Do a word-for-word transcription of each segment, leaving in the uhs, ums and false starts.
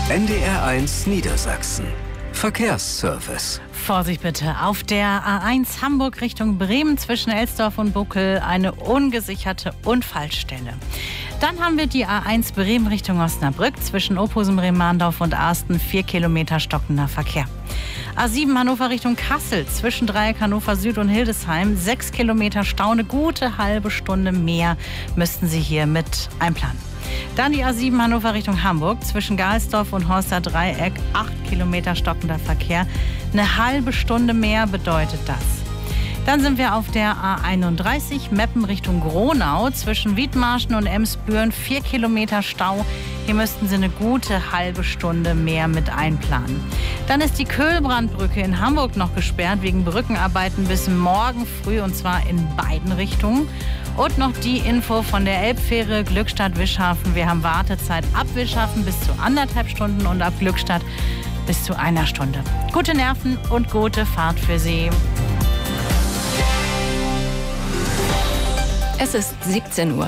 N D R eins Niedersachsen. Verkehrsservice. Vorsicht bitte, auf der A eins Hamburg Richtung Bremen zwischen Elsdorf und Buckel eine ungesicherte Unfallstelle. Dann haben wir die A eins Bremen Richtung Osnabrück zwischen Ophusen, Bremen-Mahndorf und Arsten, vier Kilometer stockender Verkehr. A sieben Hannover Richtung Kassel zwischen Dreieck Hannover Süd und Hildesheim, sechs Kilometer Stau, eine gute halbe Stunde mehr müssten Sie hier mit einplanen. Dann die A sieben Hannover Richtung Hamburg zwischen Galsdorf und Horster Dreieck, acht Kilometer stockender Verkehr. Eine halbe Stunde mehr bedeutet das. Dann sind wir auf der A einunddreißig Meppen Richtung Gronau zwischen Wiedmarschen und Emsbüren, vier Kilometer Stau. Hier müssten Sie eine gute halbe Stunde mehr mit einplanen. Dann ist die Köhlbrandbrücke in Hamburg noch gesperrt wegen Brückenarbeiten bis morgen früh, und zwar in beiden Richtungen. Und noch die Info von der Elbfähre Glückstadt-Wischhafen. Wir haben Wartezeit ab Wischhafen bis zu anderthalb Stunden und ab Glückstadt bis zu einer Stunde. Gute Nerven und gute Fahrt für Sie. Es ist siebzehn Uhr.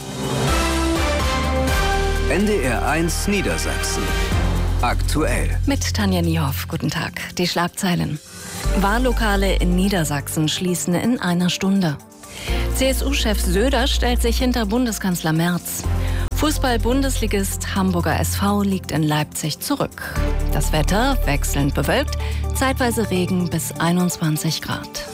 N D R eins Niedersachsen. Aktuell. Mit Tanja Niehoff. Guten Tag. Die Schlagzeilen. Wahllokale in Niedersachsen schließen in einer Stunde. C S U-Chef Söder stellt sich hinter Bundeskanzler Merz. Fußball-Bundesligist Hamburger S V liegt in Leipzig zurück. Das Wetter wechselnd bewölkt, zeitweise Regen bis einundzwanzig Grad.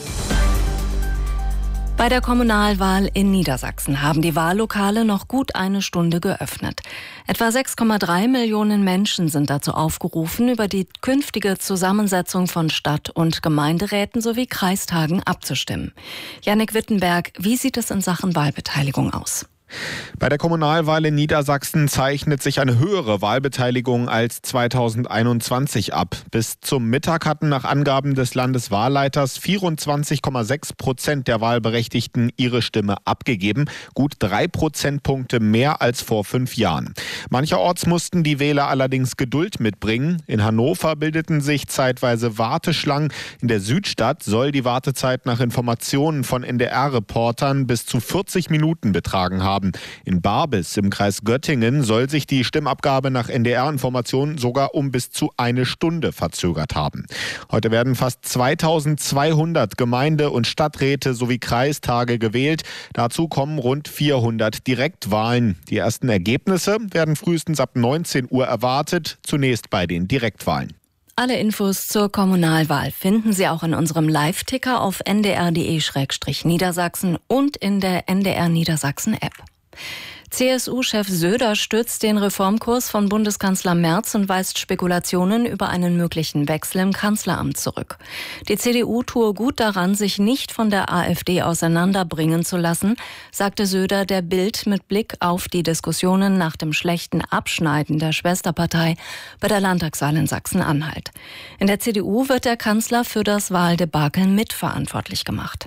Bei der Kommunalwahl in Niedersachsen haben die Wahllokale noch gut eine Stunde geöffnet. Etwa sechs Komma drei Millionen Menschen sind dazu aufgerufen, über die künftige Zusammensetzung von Stadt- und Gemeinderäten sowie Kreistagen abzustimmen. Jannik Wittenberg, wie sieht es in Sachen Wahlbeteiligung aus? Bei der Kommunalwahl in Niedersachsen zeichnet sich eine höhere Wahlbeteiligung als zweitausendeinundzwanzig ab. Bis zum Mittag hatten nach Angaben des Landeswahlleiters vierundzwanzig Komma sechs Prozent der Wahlberechtigten ihre Stimme abgegeben. Gut drei Prozentpunkte mehr als vor fünf Jahren. Mancherorts mussten die Wähler allerdings Geduld mitbringen. In Hannover bildeten sich zeitweise Warteschlangen. In der Südstadt soll die Wartezeit nach Informationen von N D R-Reportern bis zu vierzig Minuten betragen haben. In Barbis im Kreis Göttingen soll sich die Stimmabgabe nach N D R-Informationen sogar um bis zu eine Stunde verzögert haben. Heute werden fast zweitausendzweihundert Gemeinde- und Stadträte sowie Kreistage gewählt. Dazu kommen rund vierhundert Direktwahlen. Die ersten Ergebnisse werden frühestens ab neunzehn Uhr erwartet, zunächst bei den Direktwahlen. Alle Infos zur Kommunalwahl finden Sie auch in unserem Live-Ticker auf n d r punkt d e slash Niedersachsen und in der N D R Niedersachsen-App. C S U-Chef Söder stützt den Reformkurs von Bundeskanzler Merz und weist Spekulationen über einen möglichen Wechsel im Kanzleramt zurück. Die C D U tue gut daran, sich nicht von der AfD auseinanderbringen zu lassen, sagte Söder der Bild mit Blick auf die Diskussionen nach dem schlechten Abschneiden der Schwesterpartei bei der Landtagswahl in Sachsen-Anhalt. In der C D U wird der Kanzler für das Wahldebakel mitverantwortlich gemacht.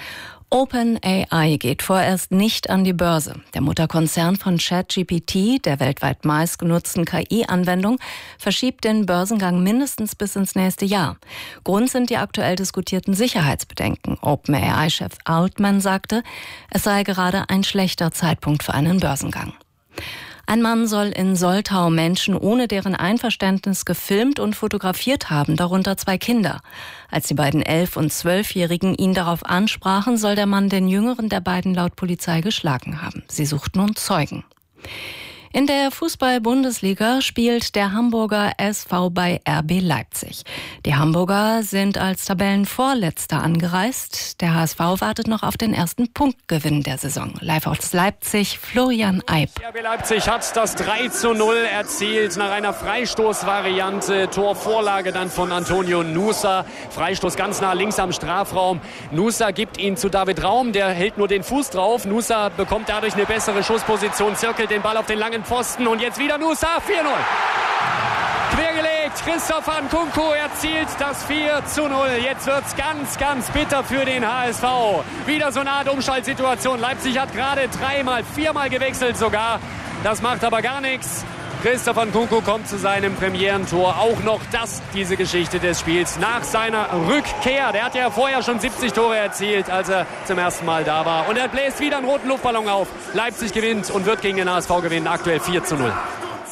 OpenAI geht vorerst nicht an die Börse. Der Mutterkonzern von ChatGPT, der weltweit meistgenutzten K I-Anwendung, verschiebt den Börsengang mindestens bis ins nächste Jahr. Grund sind die aktuell diskutierten Sicherheitsbedenken. OpenAI-Chef Altman sagte, es sei gerade ein schlechter Zeitpunkt für einen Börsengang. Ein Mann soll in Soltau Menschen ohne deren Einverständnis gefilmt und fotografiert haben, darunter zwei Kinder. Als die beiden elf- und zwölfjährigen ihn darauf ansprachen, soll der Mann den jüngeren der beiden laut Polizei geschlagen haben. Sie sucht nun Zeugen. In der Fußball-Bundesliga spielt der Hamburger S V bei R B Leipzig. Die Hamburger sind als Tabellenvorletzter angereist. Der H S V wartet noch auf den ersten Punktgewinn der Saison. Live aus Leipzig, Florian Eib. R B Leipzig hat das drei zu null erzielt nach einer Freistoßvariante. Torvorlage dann von Antonio Nusa. Freistoß ganz nah links am Strafraum. Nusa gibt ihn zu David Raum. Der hält nur den Fuß drauf. Nusa bekommt dadurch eine bessere Schussposition, zirkelt den Ball auf den langen Pfosten und jetzt wieder Nusa, vier null. Quergelegt, Christopher Nkunku erzielt das vier zu null. Jetzt wird's ganz, ganz bitter für den H S V. Wieder so eine Art Umschaltsituation. Leipzig hat gerade dreimal, viermal gewechselt sogar. Das macht aber gar nichts. Christopher Nkunku kommt zu seinem Premierentor. Auch noch das, diese Geschichte des Spiels, nach seiner Rückkehr. Der hat ja vorher schon siebzig Tore erzielt, als er zum ersten Mal da war. Und er bläst wieder einen roten Luftballon auf. Leipzig gewinnt und wird gegen den H S V gewinnen. Aktuell vier zu null.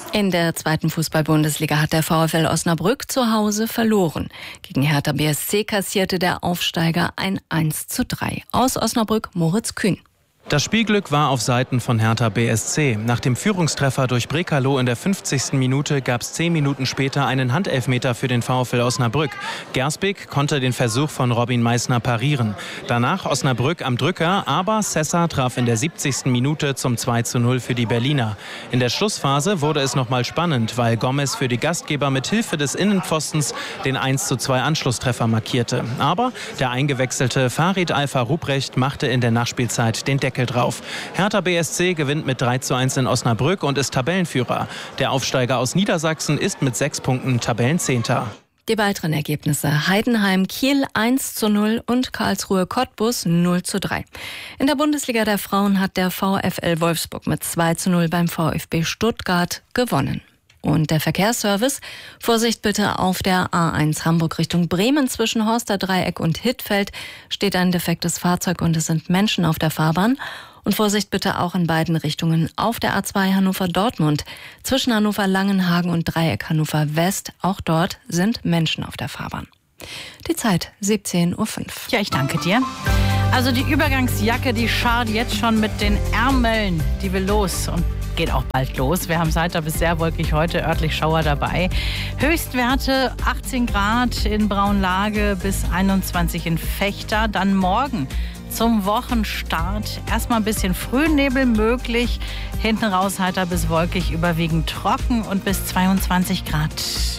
In der zweiten Fußball-Bundesliga hat der VfL Osnabrück zu Hause verloren. Gegen Hertha B S C kassierte der Aufsteiger ein eins zu drei. Aus Osnabrück Moritz Kühn. Das Spielglück war auf Seiten von Hertha B S C. Nach dem Führungstreffer durch Brekalo in der fünfzigsten Minute gab es zehn Minuten später einen Handelfmeter für den VfL Osnabrück. Gersbeck konnte den Versuch von Robin Meissner parieren. Danach Osnabrück am Drücker, aber Sessa traf in der siebzigsten Minute zum zwei zu null für die Berliner. In der Schlussphase wurde es nochmal spannend, weil Gomez für die Gastgeber mit Hilfe des Innenpfostens den eins zu zwei Anschlusstreffer markierte. Aber der eingewechselte Farid Alpha-Ruprecht machte in der Nachspielzeit den Deckel drauf. Hertha B S C gewinnt mit drei zu eins in Osnabrück und ist Tabellenführer. Der Aufsteiger aus Niedersachsen ist mit sechs Punkten Tabellenzehnter. Die weiteren Ergebnisse: Heidenheim Kiel eins zu null und Karlsruhe Cottbus null zu drei. In der Bundesliga der Frauen hat der VfL Wolfsburg mit zwei zu null beim VfB Stuttgart gewonnen. Und der Verkehrsservice: Vorsicht bitte, auf der A eins Hamburg Richtung Bremen zwischen Horster Dreieck und Hittfeld steht ein defektes Fahrzeug und es sind Menschen auf der Fahrbahn. Und Vorsicht bitte auch in beiden Richtungen auf der A zwei Hannover-Dortmund zwischen Hannover-Langenhagen und Dreieck Hannover West. Auch dort sind Menschen auf der Fahrbahn. Die Zeit siebzehn Uhr fünf. Ja, ich danke dir. Also die Übergangsjacke, die schart jetzt schon mit den Ärmeln. Die will los und geht auch bald los. Wir haben heiter bis sehr wolkig heute, örtlich Schauer dabei. Höchstwerte achtzehn Grad in Braunlage bis einundzwanzig in Vechta. Dann morgen zum Wochenstart erstmal ein bisschen Frühnebel möglich. Hinten raus heiter bis wolkig, überwiegend trocken und bis zweiundzwanzig Grad.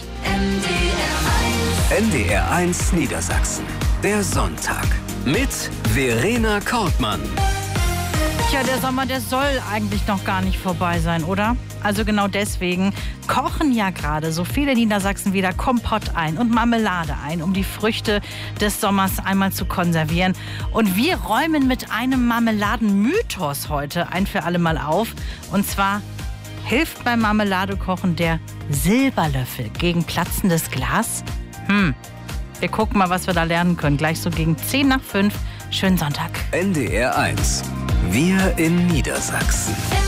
N D R eins Niedersachsen. Der Sonntag mit Verena Kortmann. Tja, der Sommer, der soll eigentlich noch gar nicht vorbei sein, oder? Also genau deswegen kochen ja gerade so viele Niedersachsen wieder Kompott ein und Marmelade ein, um die Früchte des Sommers einmal zu konservieren. Und wir räumen mit einem Marmeladenmythos heute ein für alle Mal auf. Und zwar hilft beim Marmeladekochen der Silberlöffel gegen platzendes Glas? Hm, wir gucken mal, was wir da lernen können. Gleich so gegen zehn nach fünf. Schönen Sonntag. N D R eins. Wir in Niedersachsen.